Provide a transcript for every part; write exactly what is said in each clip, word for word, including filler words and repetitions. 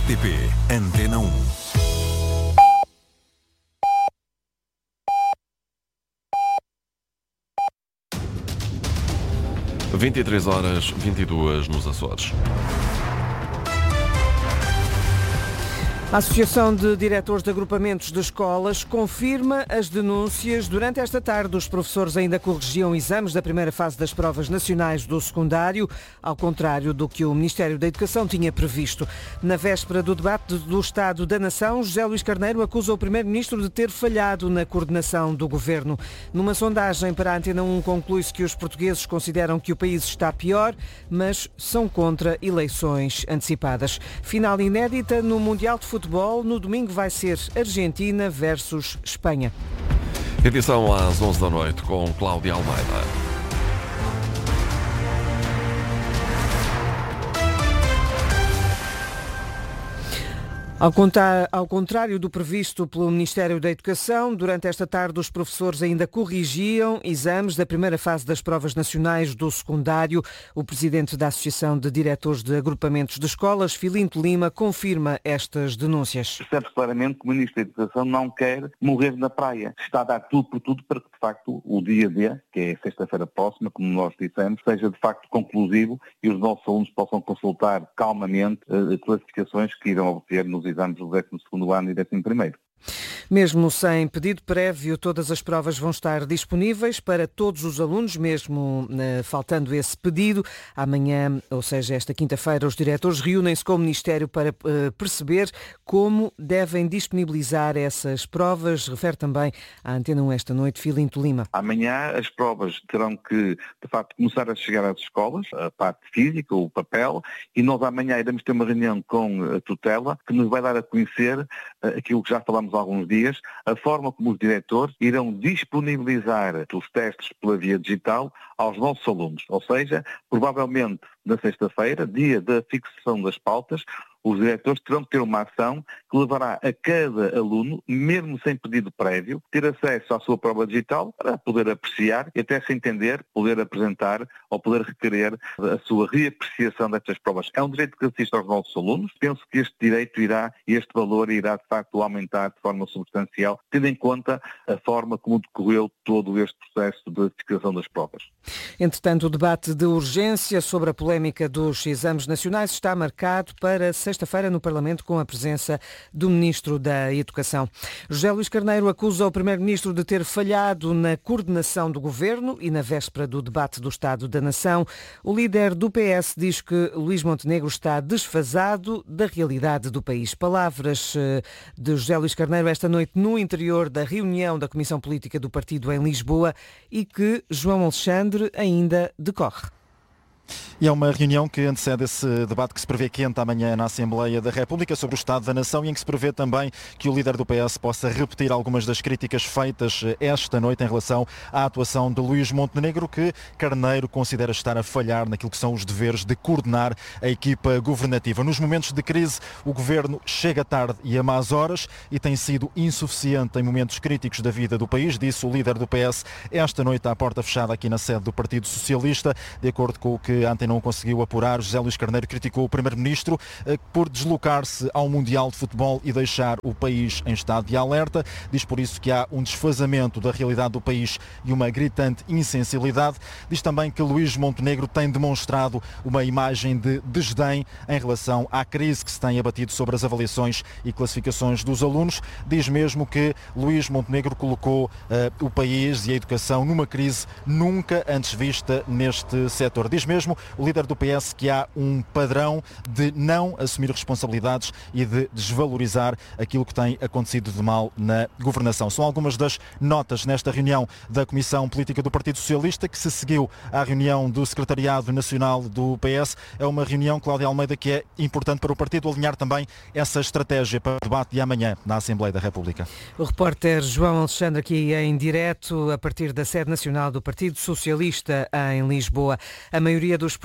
R T P Antena um. vinte e três horas, vinte e duas nos Açores. A Associação de Diretores de Agrupamentos de Escolas confirma as denúncias. Durante esta tarde, os professores ainda corrigiam exames da primeira fase das provas nacionais do secundário, ao contrário do que o Ministério da Educação tinha previsto. Na véspera do debate do Estado da Nação, José Luís Carneiro acusa o Primeiro-Ministro de ter falhado na coordenação do Governo. Numa sondagem para a Antena um, conclui-se que os portugueses consideram que o país está pior, mas são contra eleições antecipadas. Final inédita no Mundial de Futebol. Futebol, no domingo vai ser Argentina versus Espanha. Edição às onze da noite com Cláudia Almeida. Ao, contar, ao contrário do previsto pelo Ministério da Educação, durante esta tarde os professores ainda corrigiam exames da primeira fase das provas nacionais do secundário. O presidente da Associação de Diretores de Agrupamentos de Escolas, Filinto Lima, confirma estas denúncias. Percebe-se claramente que o Ministro da Educação não quer morrer na praia. Está a dar tudo por tudo para que, de facto, o dia D, que é sexta-feira próxima, como nós dissemos, seja, de facto, conclusivo e os nossos alunos possam consultar calmamente as classificações que irão obter nos exames do décimo segundo ano e décimo primeiro. Mesmo sem pedido prévio, todas as provas vão estar disponíveis para todos os alunos, mesmo eh, faltando esse pedido. Amanhã, ou seja, esta quinta-feira, os diretores reúnem-se com o Ministério para eh, perceber como devem disponibilizar essas provas. Refere também à Antena um esta noite, Filinto Lima. Amanhã as provas terão que, de facto, começar a chegar às escolas, a parte física, o papel, e nós amanhã iremos ter uma reunião com a tutela que nos vai dar a conhecer uh, aquilo que já falamos há alguns dias, a forma como os diretores irão disponibilizar os testes pela via digital aos nossos alunos. Ou seja, provavelmente na sexta-feira, dia da fixação das pautas, os diretores terão que ter uma ação que levará a cada aluno, mesmo sem pedido prévio, ter acesso à sua prova digital para poder apreciar e até se entender, poder apresentar ou poder requerer a sua reapreciação destas provas. É um direito que assiste aos nossos alunos. Penso que este direito irá, este valor irá de facto aumentar de forma substancial, tendo em conta a forma como decorreu todo este processo de fixação das provas. Entretanto, o debate de urgência sobre a polémica dos exames nacionais está marcado para sexta-feira no Parlamento com a presença do Ministro da Educação. José Luís Carneiro acusa o Primeiro-Ministro de ter falhado na coordenação do Governo e na véspera do debate do Estado da Nação. O líder do P S diz que Luís Montenegro está desfasado da realidade do país. Palavras de José Luís Carneiro esta noite no interior da reunião da Comissão Política do Partido em Lisboa e que João Alexandre ainda decorre. E é uma reunião que antecede esse debate que se prevê quente amanhã na Assembleia da República sobre o Estado da Nação e em que se prevê também que o líder do P S possa repetir algumas das críticas feitas esta noite em relação à atuação de Luís Montenegro, que Carneiro considera estar a falhar naquilo que são os deveres de coordenar a equipa governativa. Nos momentos de crise, o governo chega tarde e a más horas e tem sido insuficiente em momentos críticos da vida do país, disse o líder do P S esta noite à porta fechada aqui na sede do Partido Socialista. De acordo com o que a Antena não conseguiu apurar, José Luís Carneiro criticou o Primeiro-Ministro eh, por deslocar-se ao Mundial de Futebol e deixar o país em estado de alerta. Diz por isso que há um desfazamento da realidade do país e uma gritante insensibilidade. Diz também que Luís Montenegro tem demonstrado uma imagem de desdém em relação à crise que se tem abatido sobre as avaliações e classificações dos alunos. Diz mesmo que Luís Montenegro colocou eh, o país e a educação numa crise nunca antes vista neste setor. Diz mesmo o líder do P S que há um padrão de não assumir responsabilidades e de desvalorizar aquilo que tem acontecido de mal na governação. São algumas das notas nesta reunião da Comissão Política do Partido Socialista que se seguiu à reunião do Secretariado Nacional do P S. É uma reunião, Cláudia Almeida, que é importante para o partido alinhar também essa estratégia para o debate de amanhã na Assembleia da República. O repórter João Alexandre aqui em direto a partir da sede nacional do Partido Socialista em Lisboa. A maioria dos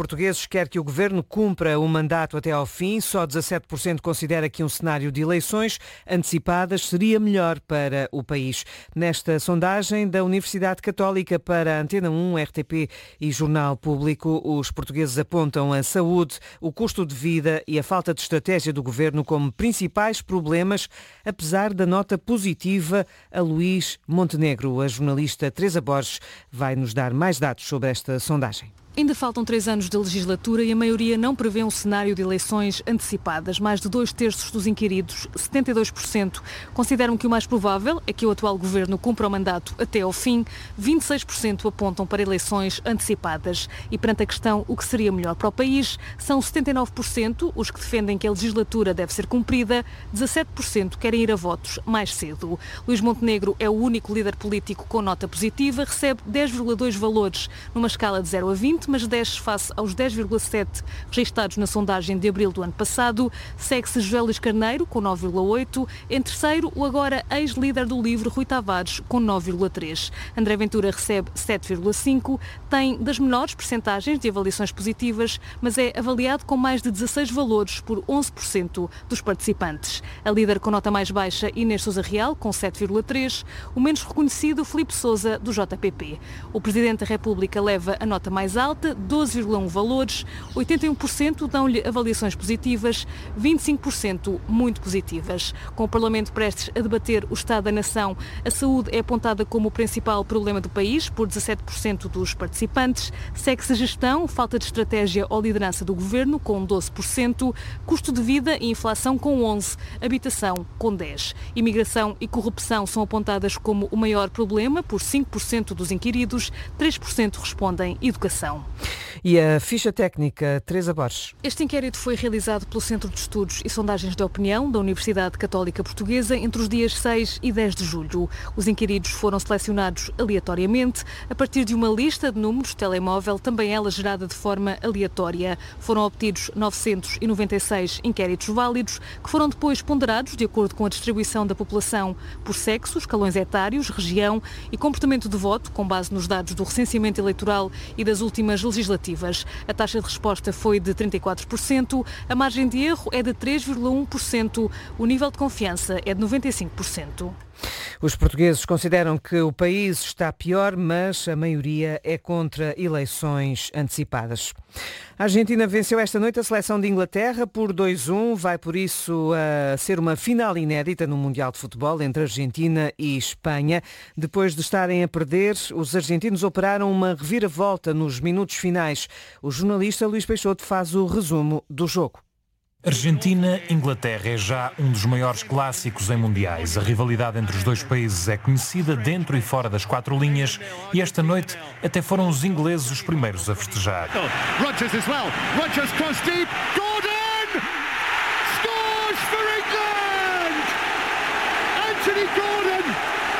portugueses quer que o governo cumpra o mandato até ao fim. Só dezassete por cento considera que um cenário de eleições antecipadas seria melhor para o país. Nesta sondagem da Universidade Católica para a Antena um, R T P e Jornal Público, os portugueses apontam a saúde, o custo de vida e a falta de estratégia do governo como principais problemas, apesar da nota positiva a Luís Montenegro. A jornalista Teresa Borges vai nos dar mais dados sobre esta sondagem. Ainda faltam três anos de legislatura e a maioria não prevê um cenário de eleições antecipadas. Mais de dois terços dos inquiridos, setenta e dois por cento, consideram que o mais provável é que o atual governo cumpra o mandato até ao fim. vinte e seis por cento apontam para eleições antecipadas. E perante a questão o que seria melhor para o país, são setenta e nove por cento os que defendem que a legislatura deve ser cumprida, dezassete por cento querem ir a votos mais cedo. Luís Montenegro é o único líder político com nota positiva, recebe dez vírgula dois valores numa escala de zero a vinte, mas desce face aos dez vírgula sete registados na sondagem de abril do ano passado. Segue-se José Luís Carneiro, com nove vírgula oito. Em terceiro, o agora ex-líder do LIVRE, Rui Tavares, com nove vírgula três. André Ventura recebe sete vírgula cinco. Tem das menores percentagens de avaliações positivas, mas é avaliado com mais de dezasseis valores por onze por cento dos participantes. A líder com nota mais baixa, Inês Sousa Real, com sete vírgula três. O menos reconhecido, Filipe Sousa, do J P P. O Presidente da República leva a nota mais alta, doze vírgula um valores, oitenta e um por cento dão-lhe avaliações positivas, vinte e cinco por cento muito positivas. Com o Parlamento prestes a debater o Estado da Nação, a saúde é apontada como o principal problema do país por dezassete por cento dos participantes. Segue-se a gestão, falta de estratégia ou liderança do governo, com doze por cento, custo de vida e inflação com onze por cento, habitação com dez por cento. Imigração e corrupção são apontadas como o maior problema por cinco por cento dos inquiridos, três por cento respondem educação. E a ficha técnica, Teresa Borges. Este inquérito foi realizado pelo Centro de Estudos e Sondagens de Opinião da Universidade Católica Portuguesa entre os dias seis e dez de julho. Os inquiridos foram selecionados aleatoriamente a partir de uma lista de números de telemóvel, também ela gerada de forma aleatória. Foram obtidos novecentos e noventa e seis inquéritos válidos, que foram depois ponderados de acordo com a distribuição da população por sexo, escalões etários, região e comportamento de voto, com base nos dados do recenseamento eleitoral e das últimas legislativas. A taxa de resposta foi de trinta e quatro por cento, a margem de erro é de três vírgula um por cento, o nível de confiança é de noventa e cinco por cento. Os portugueses consideram que o país está pior, mas a maioria é contra eleições antecipadas. A Argentina venceu esta noite a seleção de Inglaterra por dois a um. Vai, por isso, a ser uma final inédita no Mundial de Futebol entre Argentina e Espanha. Depois de estarem a perder, os argentinos operaram uma reviravolta nos minutos finais. O jornalista Luís Peixoto faz o resumo do jogo. Argentina-Inglaterra é já um dos maiores clássicos em mundiais. A rivalidade entre os dois países é conhecida dentro e fora das quatro linhas e esta noite até foram os ingleses os primeiros a festejar. Rodgers as well. Rodgers cross deep. Gordon scores for England. Anthony Gordon.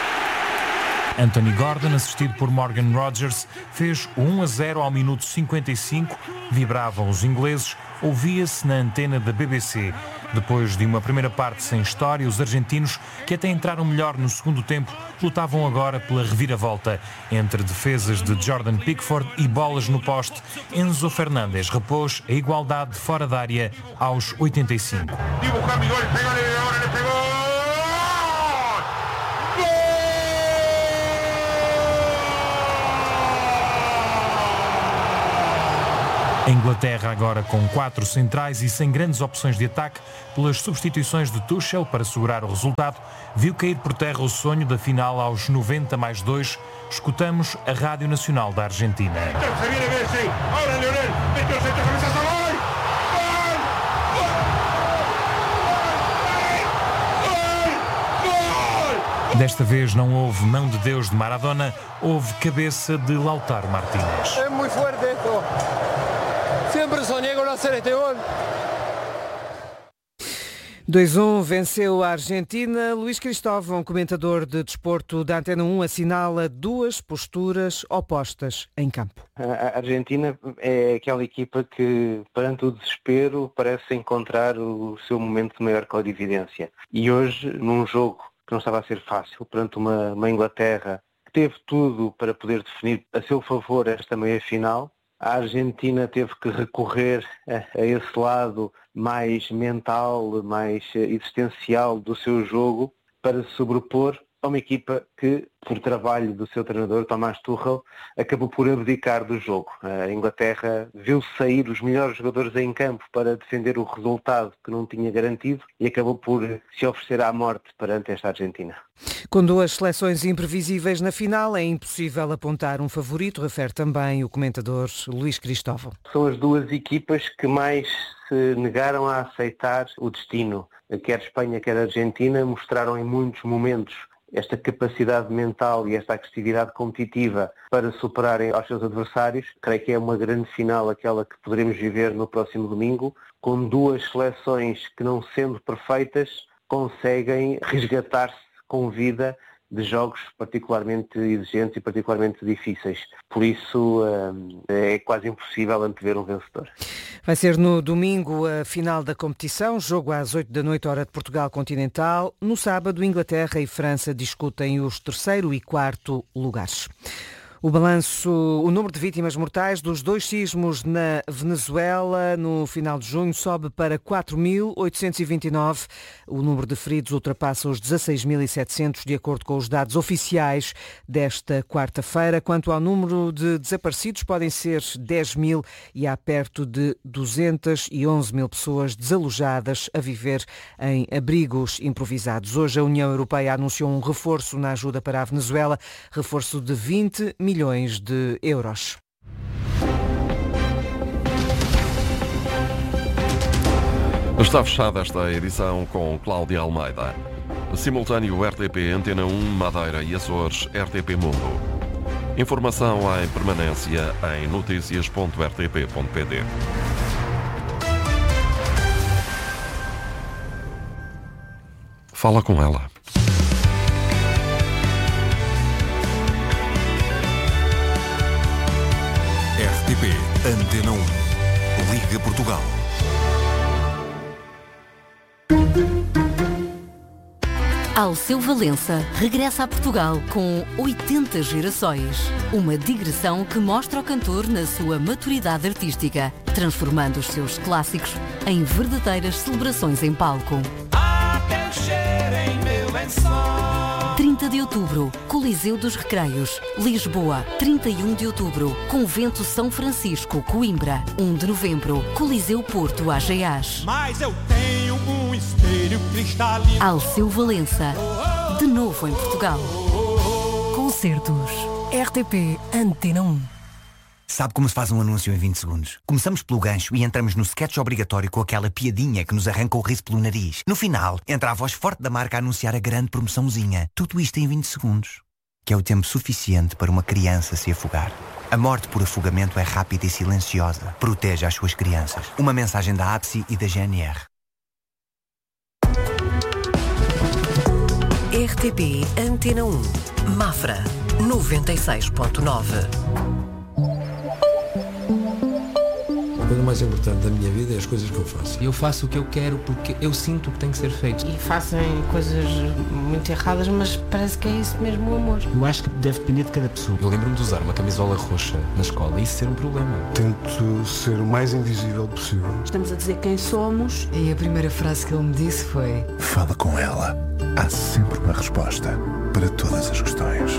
Anthony Gordon, assistido por Morgan Rodgers, fez o um a zero ao minuto cinquenta e cinco. Vibravam os ingleses, ouvia-se na antena da B B C. Depois de uma primeira parte sem história, os argentinos, que até entraram melhor no segundo tempo, lutavam agora pela reviravolta. Entre defesas de Jordan Pickford e bolas no poste, Enzo Fernandes repôs a igualdade fora da área aos oitenta e cinco. A Inglaterra agora com quatro centrais e sem grandes opções de ataque, pelas substituições de Tuchel para segurar o resultado, viu cair por terra o sonho da final aos noventa mais dois. Escutamos a Rádio Nacional da Argentina. Desta vez não houve mão de Deus de Maradona, houve cabeça de Lautaro Martínez. É muito forte isto. Sempre sonhei com fazer este gol. dois a um venceu a Argentina. Luís Cristóvão, comentador de desporto da Antena um, assinala duas posturas opostas em campo. A Argentina é aquela equipa que, perante o desespero, parece encontrar o seu momento de maior clarividência. E hoje, num jogo que não estava a ser fácil, perante uma, uma Inglaterra que teve tudo para poder definir a seu favor esta meia-final, A Argentina teve que recorrer a, a esse lado mais mental, mais existencial do seu jogo para se sobrepor a uma equipa que, por trabalho do seu treinador, Thomas Tuchel, acabou por abdicar do jogo. A Inglaterra viu sair os melhores jogadores em campo para defender o resultado que não tinha garantido e acabou por se oferecer à morte perante esta Argentina. Com duas seleções imprevisíveis na final, é impossível apontar um favorito, refere também o comentador Luís Cristóvão. São as duas equipas que mais se negaram a aceitar o destino. Quer Espanha, quer Argentina mostraram em muitos momentos esta capacidade mental e esta agressividade competitiva para superarem aos seus adversários. Creio que é uma grande final aquela que poderemos viver no próximo domingo, com duas seleções que, não sendo perfeitas, conseguem resgatar-se com vida de jogos particularmente exigentes e particularmente difíceis. Por isso é quase impossível antever um vencedor. Vai ser no domingo a final da competição, jogo às oito da noite, hora de Portugal continental. No sábado, Inglaterra e França discutem os terceiro e quarto lugares. O balanço, o número de vítimas mortais dos dois sismos na Venezuela no final de junho sobe para quatro mil oitocentos e vinte e nove. O número de feridos ultrapassa os dezasseis mil e setecentos, de acordo com os dados oficiais desta quarta-feira. Quanto ao número de desaparecidos, podem ser dez mil e há perto de duzentas e onze mil pessoas desalojadas a viver em abrigos improvisados. Hoje a União Europeia anunciou um reforço na ajuda para a Venezuela, reforço de vinte milhões de euros. Está fechada esta edição com Cláudia Almeida. Simultâneo R T P Antena um, Madeira e Açores, R T P Mundo. Informação em permanência em notícias ponto r t p ponto p d. Fala com ela. R T P Antena um. Liga Portugal. Alceu Valença regressa a Portugal com oitenta gerações. Uma digressão que mostra o cantor na sua maturidade artística, transformando os seus clássicos em verdadeiras celebrações em palco. trinta de outubro, Coliseu dos Recreios, Lisboa. trinta e um de outubro, Convento São Francisco, Coimbra. um de novembro, Coliseu Porto, Ageás. Mas eu tenho um espelho cristalino. Alceu Valença, de novo em Portugal. Concertos. R T P Antena um. Sabe como se faz um anúncio em vinte segundos? Começamos pelo gancho e entramos no sketch obrigatório com aquela piadinha que nos arranca o riso pelo nariz. No final, entra a voz forte da marca a anunciar a grande promoçãozinha. Tudo isto em vinte segundos. Que é o tempo suficiente para uma criança se afogar. A morte por afogamento é rápida e silenciosa. Proteja as suas crianças. Uma mensagem da A B S I e da G N R. R T P Antena um. Mafra, noventa e seis ponto nove. A coisa mais importante da minha vida é as coisas que eu faço. Eu faço o que eu quero porque eu sinto que tem que ser feito. E fazem coisas muito erradas, mas parece que é isso mesmo o amor. Eu acho que deve depender de cada pessoa. Eu lembro-me de usar uma camisola roxa na escola e isso ser um problema. Tento ser o mais invisível possível. Estamos a dizer quem somos. E a primeira frase que ele me disse foi: fala com ela. Há sempre uma resposta para todas as questões.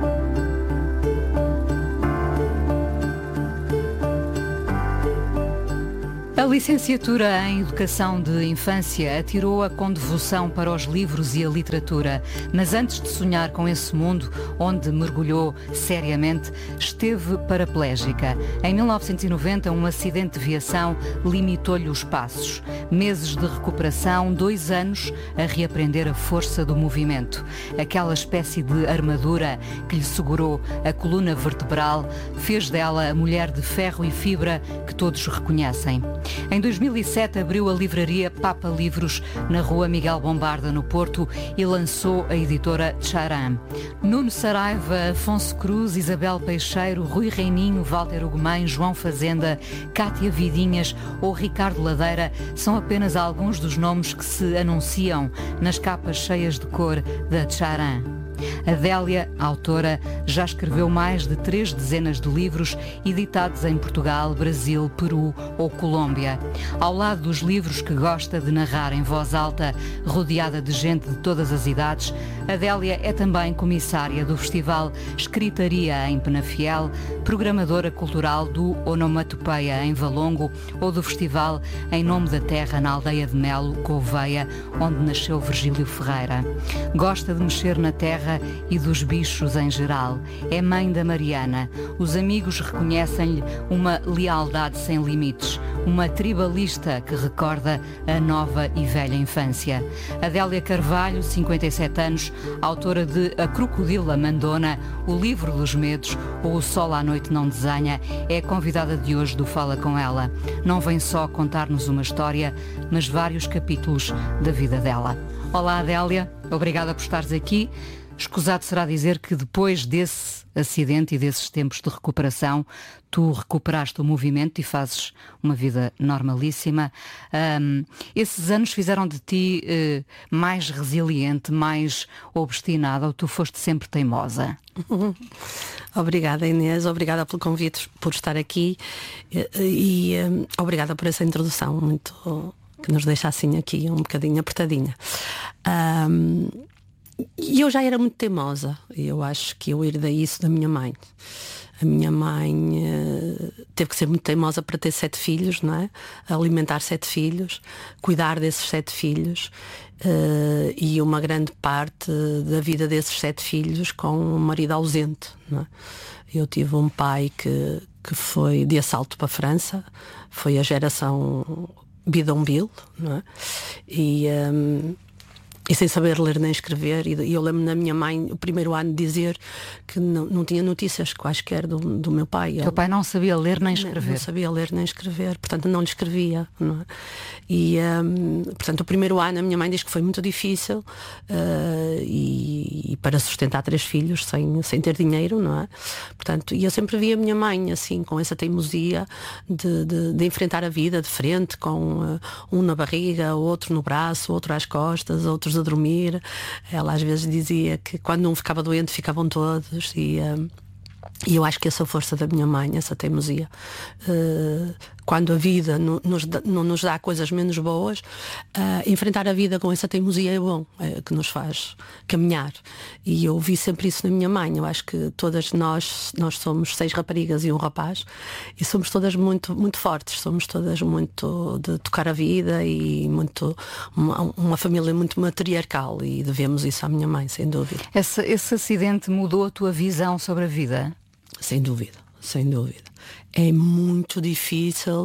A licenciatura em Educação de Infância atirou-a com devoção para os livros e a literatura, mas antes de sonhar com esse mundo, onde mergulhou seriamente, esteve paraplégica. Em mil novecentos e noventa, um acidente de viação limitou-lhe os passos. Meses de recuperação, dois anos a reaprender a força do movimento. Aquela espécie de armadura que lhe segurou a coluna vertebral fez dela a mulher de ferro e fibra que todos reconhecem. Em dois mil e sete abriu a livraria Papa Livros na rua Miguel Bombarda, no Porto, e lançou a editora Charan. Nuno Saraiva, Afonso Cruz, Isabel Peixeiro, Rui Reininho, Walter Ugumem, João Fazenda, Cátia Vidinhas ou Ricardo Ladeira são apenas alguns dos nomes que se anunciam nas capas cheias de cor da Charan. Adélia, a autora, já escreveu mais de três dezenas de livros editados em Portugal, Brasil, Peru ou Colômbia. Ao lado dos livros que gosta de narrar em voz alta, rodeada de gente de todas as idades, Adélia é também comissária do Festival Escritaria em Penafiel, programadora cultural do Onomatopeia em Valongo ou do Festival Em Nome da Terra na Aldeia de Melo, Gouveia, onde nasceu Virgílio Ferreira. Gosta de mexer na terra e dos bichos em geral. É mãe da Mariana. Os amigos reconhecem-lhe uma lealdade sem limites, uma tribalista que recorda a nova e velha infância. Adélia Carvalho, cinquenta e sete anos, autora de A Crocodila Mandona, O Livro dos Medos ou O Sol à Noite Não Desenha, é a convidada de hoje do Fala Com Ela. Não vem só contar-nos uma história, mas vários capítulos da vida dela. Olá, Adélia, obrigada por estares aqui. Escusado será dizer que depois desse acidente e desses tempos de recuperação, tu recuperaste o movimento e fazes uma vida normalíssima. Um, esses anos fizeram de ti uh, mais resiliente, mais obstinada, ou tu foste sempre teimosa? Obrigada, Inês, obrigada pelo convite, por estar aqui e, e um, obrigada por essa introdução muito, que nos deixa assim aqui um bocadinho apertadinha. Um, E eu já era muito teimosa, e eu acho que eu herdei isso da minha mãe. A minha mãe uh, teve que ser muito teimosa para ter sete filhos, não é? Alimentar sete filhos, cuidar desses sete filhos, uh, e uma grande parte da vida desses sete filhos com um marido ausente, não é? Eu tive um pai que, que foi de assalto para a França, foi a geração bidonville, não é? E... Um, E sem saber ler nem escrever, e eu lembro na minha mãe, o primeiro ano, dizer que não, não tinha notícias quaisquer do, do meu pai. Teu pai não sabia ler nem escrever? Não, não sabia ler nem escrever, portanto não lhe escrevia, não é? E, um, portanto, o primeiro ano a minha mãe diz que foi muito difícil, uh, e, e para sustentar três filhos sem, sem ter dinheiro, não é? Portanto, e eu sempre vi a minha mãe assim, com essa teimosia de, de, de enfrentar a vida de frente, com uh, um na barriga, outro no braço, outro às costas, outros a dormir. Ela às vezes dizia que quando um ficava doente ficavam todos, e, um, e eu acho que essa força da minha mãe, essa teimosia, uh, quando a vida no, nos, não nos dá coisas menos boas, uh, enfrentar a vida com essa teimosia é bom, é, que nos faz caminhar. E eu vi sempre isso na minha mãe. Eu acho que todas nós, nós somos seis raparigas e um rapaz, e somos todas muito, muito fortes, somos todas muito de tocar a vida, e muito uma, uma família muito matriarcal, e devemos isso à minha mãe, sem dúvida. Esse, esse acidente mudou a tua visão sobre a vida? Sem dúvida, sem dúvida. É muito difícil,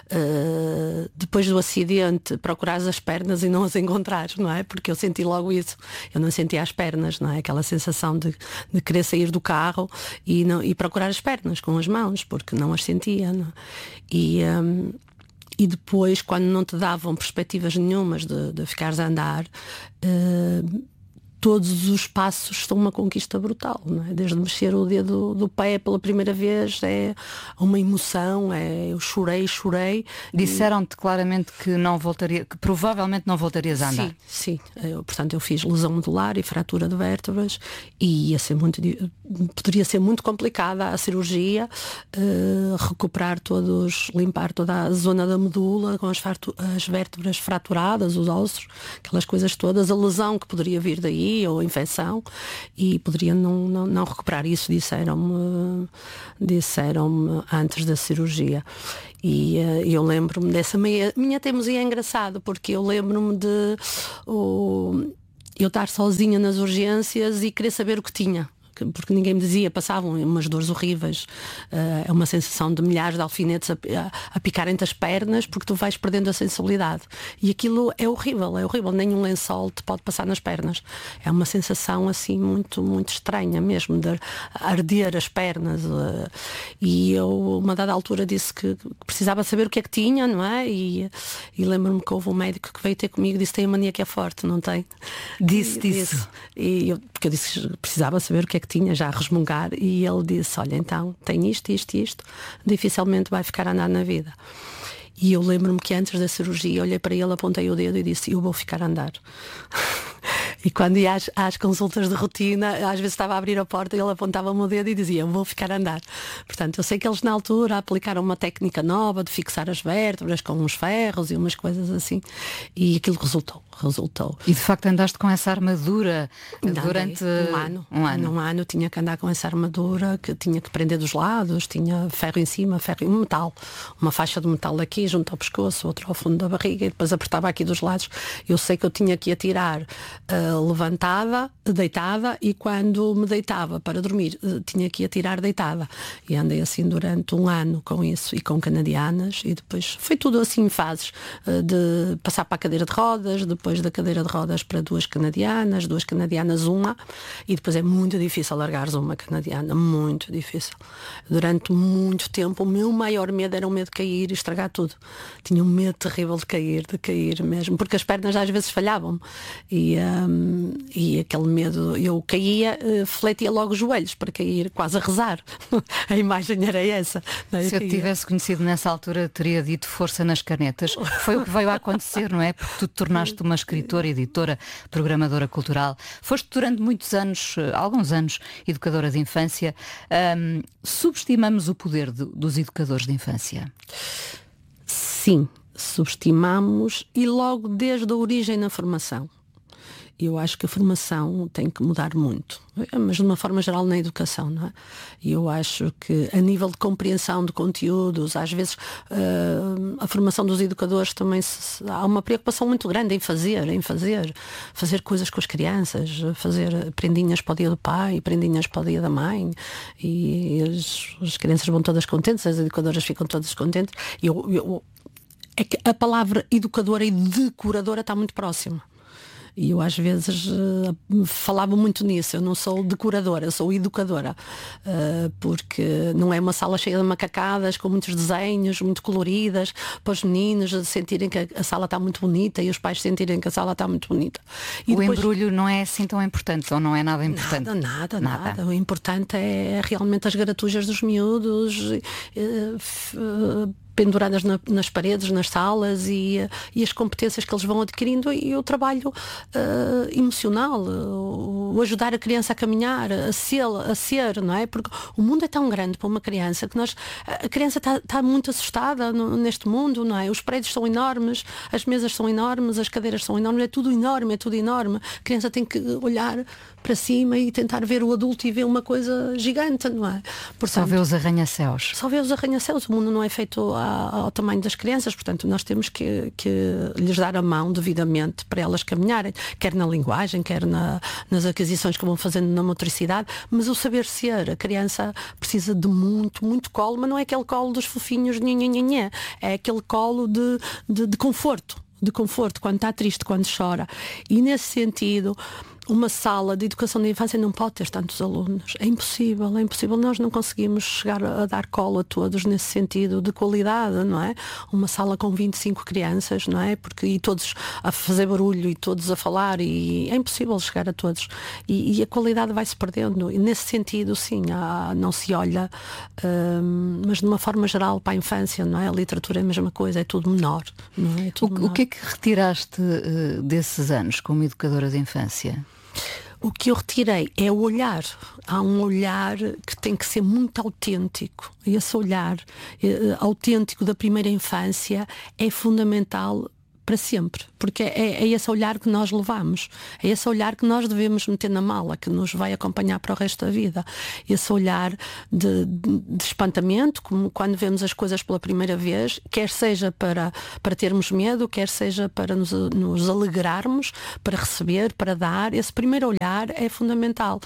uh, depois do acidente, procurares as pernas e não as encontrares, não é? Porque eu senti logo isso. Eu não sentia as pernas, não é? Aquela sensação de, de querer sair do carro e, não, e procurar as pernas com as mãos, porque não as sentia, não é? E... Um, E depois, quando não te davam perspectivas nenhumas de, de ficares a andar, uh, todos os passos são uma conquista brutal, não é? Desde mexer o dedo do pé pela primeira vez é uma emoção, é eu chorei, chorei. Disseram-te claramente que não voltaria, que provavelmente não voltarias a andar. Sim, sim. Eu, portanto, eu fiz lesão medular e fratura de vértebras, e ia ser muito, poderia ser muito complicada a cirurgia, uh, recuperar todos, limpar toda a zona da medula com as, as vértebras fraturadas, os ossos, aquelas coisas todas, a lesão que poderia vir daí, ou infecção, e poderia não, não, não recuperar. Isso disseram-me disseram-me antes da cirurgia. E uh, eu lembro-me dessa minha, minha teimosia. É engraçado, porque eu lembro-me de uh, eu estar sozinha nas urgências e querer saber o que tinha, porque ninguém me dizia, passavam umas dores horríveis, é uh, uma sensação de milhares de alfinetes a, a, a picarem-te as pernas, porque tu vais perdendo a sensibilidade, e aquilo é horrível, é horrível, nenhum lençol te pode passar nas pernas, é uma sensação assim muito, muito estranha mesmo, de arder as pernas, uh, e eu, uma dada altura, disse que precisava saber o que é que tinha, não é? E, e lembro-me que houve um médico que veio ter comigo e disse, tem a mania que é forte, não tem? Disse, disse, disse. E eu, porque eu disse que precisava saber o que é que tinha, já a resmungar, e ele disse, olha, então tem isto, isto e isto, dificilmente vai ficar a andar na vida. E eu lembro-me que antes da cirurgia olhei para ele, apontei o dedo e disse, eu vou ficar a andar. E quando ia às, às consultas de rotina, às vezes estava a abrir a porta e ele apontava-me o dedo e dizia, vou ficar a andar. Portanto, eu sei que eles na altura aplicaram uma técnica nova de fixar as vértebras com uns ferros e umas coisas assim. E aquilo resultou, resultou. E de facto andaste com essa armadura Andei durante um ano. um ano. Um ano tinha que andar com essa armadura, que tinha que prender dos lados, tinha ferro em cima, ferro em metal. Uma faixa de metal aqui junto ao pescoço, outra ao fundo da barriga e depois apertava aqui dos lados. Eu sei que eu tinha que atirar uh, levantada, deitada, e quando me deitava para dormir uh, tinha que atirar deitada. E andei assim durante um ano com isso e com canadianas, e depois foi tudo assim em fases, uh, de passar para a cadeira de rodas, depois da cadeira de rodas para duas canadianas, duas canadianas uma, e depois é muito difícil largares uma canadiana, muito difícil. Durante muito tempo o meu maior medo era o medo de cair e estragar tudo. Tinha um medo terrível de cair, de cair mesmo, porque as pernas às vezes falhavam e, um, e aquele medo, eu caía, uh, fletia logo os joelhos para cair, quase a rezar. A imagem era essa. Não é? Se eu te tivesse conhecido nessa altura, teria dito força nas canetas. Foi o que veio a acontecer, não é? Porque tu te tornaste uma escritora, editora, programadora cultural. Foste durante muitos anos, alguns anos, educadora de infância. Um, subestimamos o poder de, dos educadores de infância? Sim, subestimamos, e logo desde a origem na formação. Eu acho que a formação tem que mudar muito, mas de uma forma geral na educação, não é? E eu acho que a nível de compreensão de conteúdos, às vezes uh, a formação dos educadores também se, há uma preocupação muito grande em fazer, em fazer, fazer coisas com as crianças, fazer prendinhas para o dia do pai, prendinhas para o dia da mãe, e as, as crianças vão todas contentes, as educadoras ficam todas contentes. E eu, eu, é que a palavra educadora e decoradora está muito próxima. E eu às vezes uh, falava muito nisso. Eu não sou decoradora, eu sou educadora, uh, porque não é uma sala cheia de macacadas com muitos desenhos, muito coloridas, para os meninos sentirem que a sala está muito bonita e os pais sentirem que a sala está muito bonita. E o depois... embrulho não é assim tão importante, ou não é nada importante? Nada, nada, nada. nada. O importante é realmente as garatujas dos miúdos, uh, uh, penduradas na, nas paredes, nas salas, e, e as competências que eles vão adquirindo, e o trabalho uh, emocional, o, o ajudar a criança a caminhar, a ser, a ser, não é? Porque o mundo é tão grande para uma criança que nós, a criança está, está muito assustada no, neste mundo, não é? Os prédios são enormes, as mesas são enormes, as cadeiras são enormes, é tudo enorme, é tudo enorme. A criança tem que olhar para cima e tentar ver o adulto e ver uma coisa gigante, não é? Portanto, só vê os arranha-céus. Só vê os arranha-céus. O mundo não é feito a ao tamanho das crianças, portanto nós temos que, que lhes dar a mão devidamente para elas caminharem, quer na linguagem, quer na, nas aquisições que vão fazendo na motricidade, mas o saber ser, a criança precisa de muito, muito colo, mas não é aquele colo dos fofinhos, nha, nha, nha, nha. É aquele colo de, de, de conforto, de conforto, quando está triste, quando chora. E nesse sentido, uma sala de educação de infância não pode ter tantos alunos. É impossível, é impossível. Nós não conseguimos chegar a dar colo a todos nesse sentido de qualidade, não é? Uma sala com vinte e cinco crianças, não é? Porque, e todos a fazer barulho e todos a falar, e é impossível chegar a todos. E, e a qualidade vai-se perdendo. E nesse sentido, sim, há, não se olha, hum, mas de uma forma geral para a infância, não é? A literatura é a mesma coisa, é tudo menor. Não é? É tudo o, menor. O que é que retiraste uh, desses anos como educadora de infância? O que eu retirei é o olhar. Há um olhar que tem que ser muito autêntico. E esse olhar eh, autêntico da primeira infância é fundamental para sempre, porque é, é esse olhar que nós levamos, é esse olhar que nós devemos meter na mala, que nos vai acompanhar para o resto da vida. Esse olhar de, de, de espantamento, como quando vemos as coisas pela primeira vez, quer seja para, para termos medo, quer seja para nos, nos alegrarmos, para receber, para dar. Esse primeiro olhar é fundamental.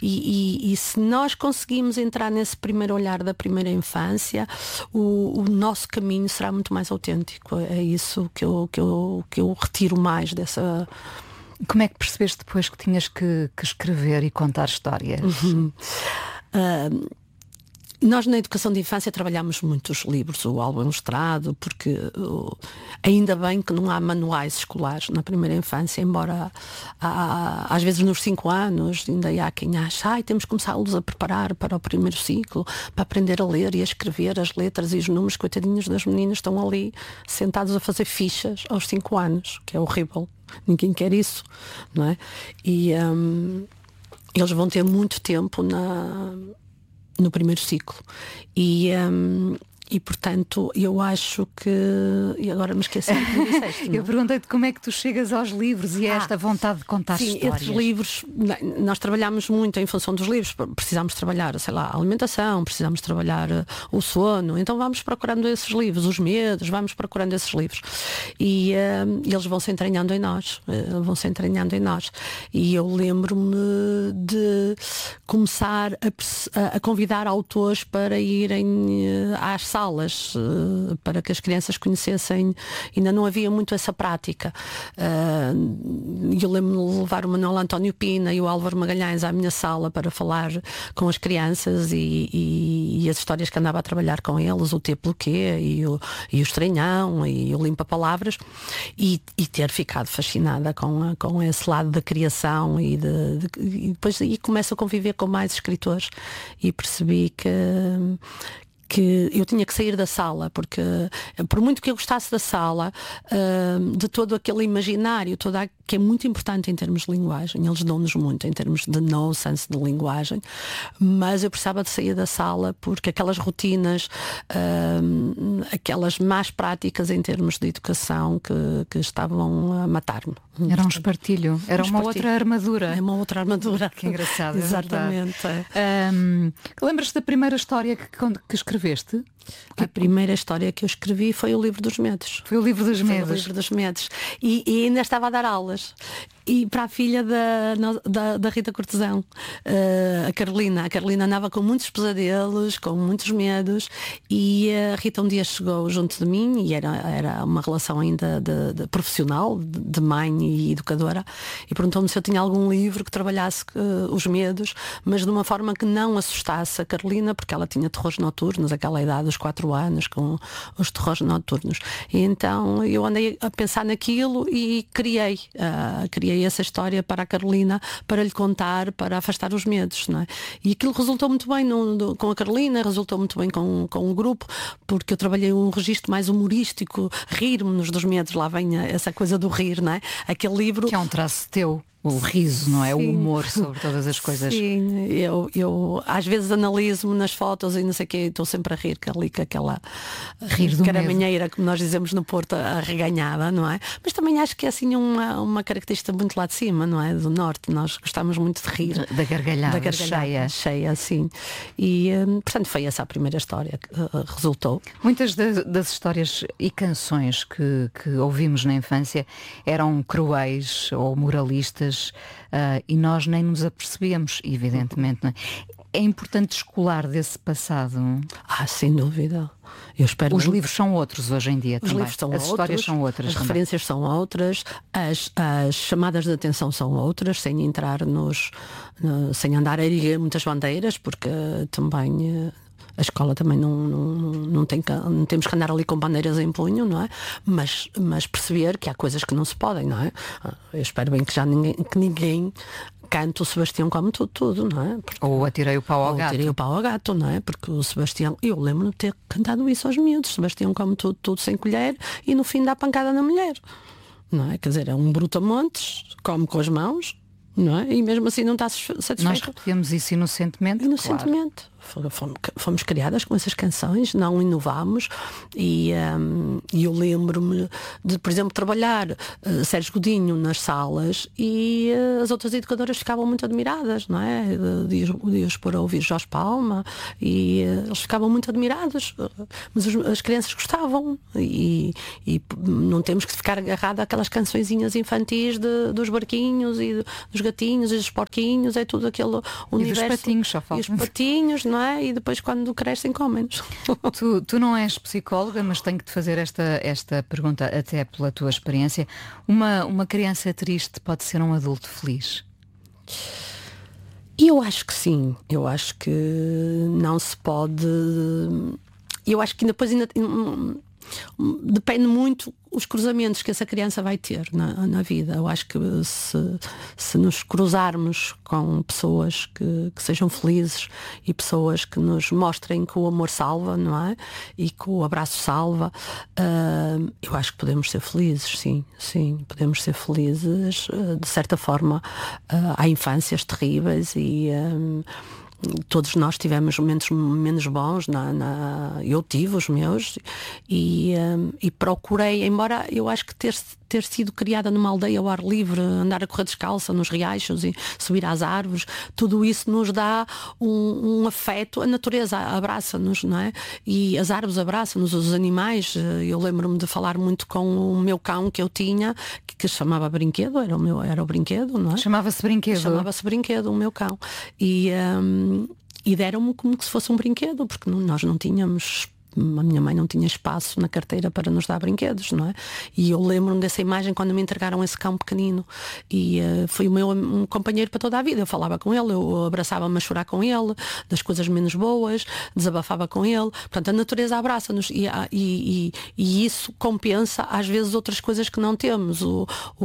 E, e, e se nós conseguimos entrar nesse primeiro olhar da primeira infância, o, o nosso caminho será muito mais autêntico. É isso que eu, que eu que eu retiro mais dessa... Como é que percebeste depois que tinhas que, que escrever e contar histórias? Uhum. Uh, Nós na educação de infância trabalhamos muito os livros, o álbum ilustrado, porque uh, ainda bem que não há manuais escolares na primeira infância, embora há, às vezes nos cinco anos ainda há quem acha, ai, temos que começá-los a preparar para o primeiro ciclo, para aprender a ler e a escrever as letras e os números. Coitadinhos das meninas estão ali sentados a fazer fichas aos cinco anos, que é horrível. Ninguém quer isso, não é? E um, eles vão ter muito tempo na... no primeiro ciclo e, um, e portanto eu acho que e agora me esqueci do que me disseste, eu perguntei-te como é que tu chegas aos livros e a esta ah, vontade de contar sim, histórias. Esses livros, nós trabalhamos muito em função dos livros, precisamos trabalhar, sei lá, a alimentação, precisamos trabalhar uh, o sono, então vamos procurando esses livros, os medos, vamos procurando esses livros e uh, eles vão se entranhando em nós, uh, vão se entranhando em nós e eu lembro-me de começar a, a convidar autores para irem uh, às salas salas uh, para que as crianças conhecessem, ainda não havia muito essa prática. Uh, eu lembro-me de levar o Manuel António Pina e o Álvaro Magalhães à minha sala para falar com as crianças e, e, e as histórias que andava a trabalhar com eles, o T pelo quê e o, e o Estranhão e o Limpa Palavras e, e ter ficado fascinada com, a, com esse lado da criação e, de, de, e depois e começo a conviver com mais escritores e percebi que que eu tinha que sair da sala, porque por muito que eu gostasse da sala, uh, de todo aquele imaginário, toda a, que é muito importante em termos de linguagem, eles dão-nos muito em termos de know sense de linguagem, mas eu precisava de sair da sala porque aquelas rotinas, uh, aquelas más práticas em termos de educação que, que estavam a matar-me. Era um espartilho, era um uma espartilho. outra armadura. É uma outra armadura. Que engraçado. Exatamente. É. Um, lembras-te da primeira história que, que escreveste? A primeira história que eu escrevi foi o Livro dos Medos. Foi o Livro dos Medos. Foi o Livro dos Medos. E, e ainda estava a dar aulas. E para a filha da, da, da Rita Cortesão, uh, a Carolina. A Carolina andava com muitos pesadelos, com muitos medos. E a Rita um dia chegou junto de mim, e era, era uma relação ainda de, de profissional, de, de mãe e educadora, e perguntou-me se eu tinha algum livro que trabalhasse uh, os medos, mas de uma forma que não assustasse a Carolina, porque ela tinha terrores noturnos, aquela idade dos quatro anos, com os terrores noturnos. E então eu andei a pensar naquilo e criei, uh, criei essa história para a Carolina, para lhe contar, para afastar os medos, não é? E aquilo resultou muito bem no, no, com a Carolina, resultou muito bem com, com o grupo, porque eu trabalhei um registro mais humorístico, rir-me-nos dos medos, lá vem essa coisa do rir, não é? Aquele livro... Que é um traço teu. O riso, não é? Sim. O humor sobre todas as coisas. Sim, eu, eu às vezes analiso-me nas fotos e não sei o que, estou sempre a rir ali com aquela rir do caramanheira, como nós dizemos no Porto, arreganhada, não é? Mas também acho que é assim uma, uma característica muito lá de cima, não é? Do Norte, nós gostamos muito de rir. Da gargalhada, da gargalhada cheia. Cheia, sim. E, portanto, foi essa a primeira história que uh, resultou. Muitas das, das histórias e canções que, que ouvimos na infância eram cruéis ou moralistas. Uh, e nós nem nos apercebemos, evidentemente, não é? É importante descolar desse passado. Ah, sem dúvida. Eu espero Os muito. livros são outros hoje em dia. Os também. livros são As outros, histórias são outras. As também. referências são outras, as, as chamadas de atenção são outras, sem entrar nos. No, sem andar a erguer muitas bandeiras, porque também. A escola também não, não, não, tem que, não temos que andar ali com bandeiras em punho, não é? Mas, mas perceber que há coisas que não se podem, não é? Eu espero bem que já ninguém, que ninguém cante o Sebastião como tudo, tudo, não é? Porque, ou atirei o pau ao ou gato. Atirei o pau ao gato, não é? Porque o Sebastião, eu lembro-me de ter cantado isso aos miúdos, Sebastião come tudo, tudo sem colher e no fim dá pancada na mulher, não é? Quer dizer, é um brutamontes, come com as mãos, não é? E mesmo assim não está satisfeito. Nós repetimos isso inocentemente. Inocentemente. Claro. Fomos, fomos criadas com essas canções, não inovámos e um, eu lembro-me de, por exemplo, trabalhar uh, Sérgio Godinho nas salas e uh, as outras educadoras ficavam muito admiradas, não é? De, de, de os pôr a ouvir Jorge Palma e uh, eles ficavam muito admirados, uh, mas os, as crianças gostavam e, e não temos que ficar agarrado àquelas cançõezinhas infantis de, dos barquinhos e de, dos gatinhos e dos porquinhos, é tudo aquele universo. E dos patinhos, só falta. E os patinhos, não é? E depois quando crescem comem-nos. Tu, tu não és psicóloga, mas tenho que te fazer esta, esta pergunta até pela tua experiência. Uma, uma criança triste pode ser um adulto feliz? E eu acho que sim, eu acho que não se pode, eu acho que depois ainda depende muito os cruzamentos que essa criança vai ter na, na vida. Eu acho que se, se nos cruzarmos com pessoas que, que sejam felizes e pessoas que nos mostrem que o amor salva, não é? E que o abraço salva, uh, eu acho que podemos ser felizes, sim, sim, podemos ser felizes. Uh, de certa forma, uh, há infâncias terríveis e um, todos nós tivemos momentos menos bons, na, na, eu tive os meus e, um, e procurei, embora eu acho que ter, ter sido criada numa aldeia ao ar livre, andar a correr descalça nos riachos e subir às árvores, tudo isso nos dá um, um afeto, a natureza abraça-nos, não é? E as árvores abraçam-nos, os animais. Eu lembro-me de falar muito com o meu cão que eu tinha, que, que se chamava Brinquedo, era o, meu, era o Brinquedo, não é? Chamava-se Brinquedo? Chamava-se Brinquedo, o meu cão. E... Um, E deram-me como se fosse um brinquedo, porque não, nós não tínhamos, a minha mãe não tinha espaço na carteira para nos dar brinquedos, não é? E eu lembro-me dessa imagem quando me entregaram esse cão pequenino e uh, foi o meu um companheiro para toda a vida. Eu falava com ele, eu abraçava-me a chorar com ele, das coisas menos boas, desabafava com ele. Portanto, a natureza abraça-nos e, e, e, e isso compensa às vezes outras coisas que não temos. O, o,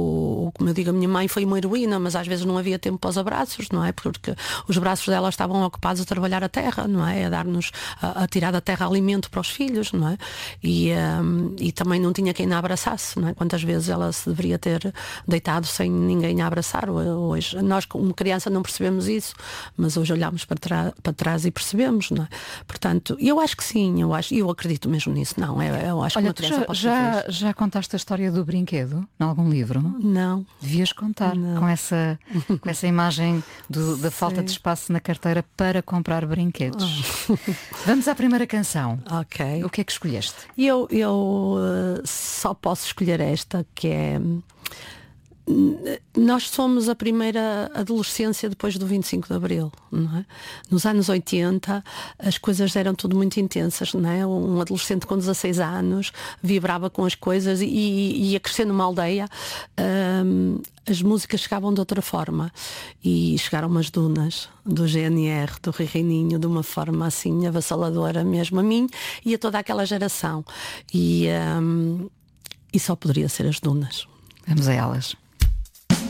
o, como eu digo, a minha mãe foi uma heroína, mas às vezes não havia tempo para os abraços, não é? Porque os braços dela estavam ocupados a trabalhar a terra, não é? A dar-nos, a, a tirar da terra alimento para os filhos, não é? E, um, e também não tinha quem a abraçasse, não é? Quantas vezes ela se deveria ter deitado sem ninguém a abraçar. Hoje, nós como criança não percebemos isso, mas hoje olhamos para, tra- para trás e percebemos, não é? Portanto, eu acho que sim, eu acho, eu acredito mesmo nisso, não, eu, eu acho Olha, que uma criança já, pode já, já contaste a história do brinquedo em algum livro? Não. Devias contar não. com essa, com essa imagem do, da falta de espaço na carteira para comprar brinquedos. Oh. Vamos à primeira canção. Ok. O que é que escolheste? Eu, eu uh, só posso escolher esta, que é... Nós somos a primeira adolescência depois do vinte e cinco de Abril, não é? Nos anos oitenta as coisas eram tudo muito intensas, não é? Um adolescente com dezasseis anos vibrava com as coisas e, e ia crescer numa aldeia. Um, as músicas chegavam de outra forma e chegaram umas dunas do G N R, do Rui Reininho, de uma forma assim avassaladora mesmo a mim e a toda aquela geração e, um, e só poderia ser as dunas. Vamos a elas.